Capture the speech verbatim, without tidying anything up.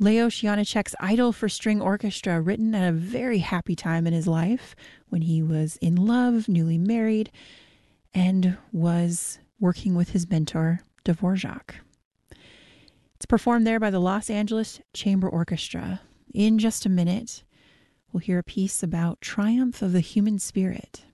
Leos Janáček's Idol for String Orchestra, written at a very happy time in his life when he was in love, newly married, and was working with his mentor, Dvorak. It's performed there by the Los Angeles Chamber Orchestra. In just a minute, we'll hear a piece about triumph of the human spirit.